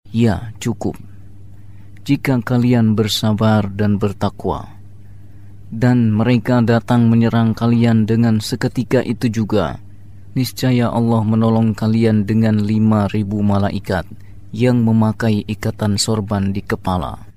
Ya, cukup. Jika kalian bersabar dan bertakwa, dan mereka datang menyerang kalian dengan seketika itu juga, niscaya Allah menolong kalian dengan 5.000 malaikat yang memakai ikatan sorban di kepala.